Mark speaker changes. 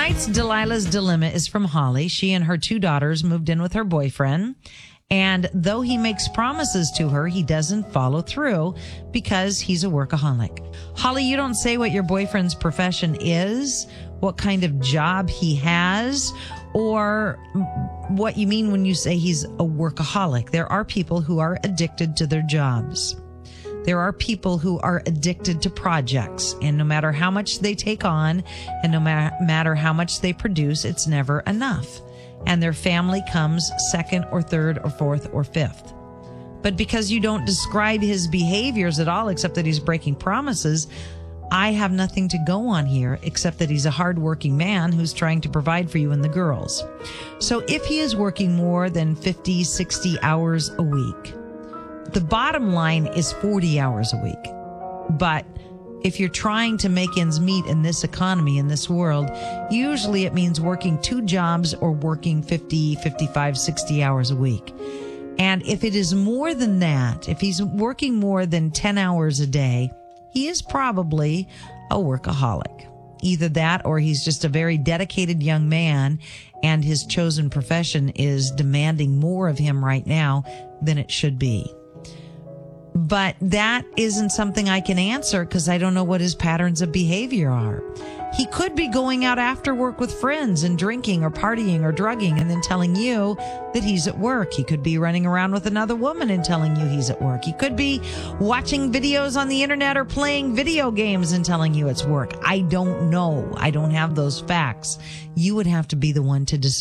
Speaker 1: Tonight's Delilah's Dilemma is from Holly. She and her 2 daughters moved in with her boyfriend. And though he makes promises to her, he doesn't follow through because he's a workaholic. Holly, you don't say what your boyfriend's profession is, what kind of job he has, or what you mean when you say he's a workaholic. There are people who are addicted to their jobs. There are people who are addicted to projects, and no matter how much they take on and no matter how much they produce, it's never enough. And their family comes second or third or fourth or fifth. But because you don't describe his behaviors at all, except that he's breaking promises, I have nothing to go on here except that he's a hardworking man who's trying to provide for you and the girls. So if he is working more than 50, 60 hours a week, the bottom line is 40 hours a week. But if you're trying to make ends meet in this economy, in this world, usually it means working 2 jobs or working 50, 55, 60 hours a week. And if it is more than that, if he's working more than 10 hours a day, he is probably a workaholic. Either that or he's just a very dedicated young man and his chosen profession is demanding more of him right now than it should be. But that isn't something I can answer because I don't know what his patterns of behavior are. He could be going out after work with friends and drinking or partying or drugging and then telling you that he's at work. He could be running around with another woman and telling you he's at work. He could be watching videos on the internet or playing video games and telling you it's work. I don't know. I don't have those facts. You would have to be the one to decide.